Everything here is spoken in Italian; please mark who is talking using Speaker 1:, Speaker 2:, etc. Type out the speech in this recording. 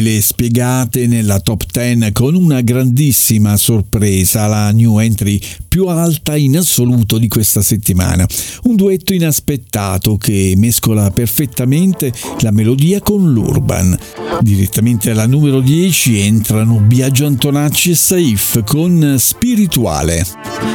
Speaker 1: Le spiegate nella top 10 con una grandissima sorpresa, la new entry più alta in assoluto di questa settimana. Un duetto inaspettato che mescola perfettamente la melodia con l'urban. Direttamente alla numero 10 entrano Biagio Antonacci e Saif con Spirituale.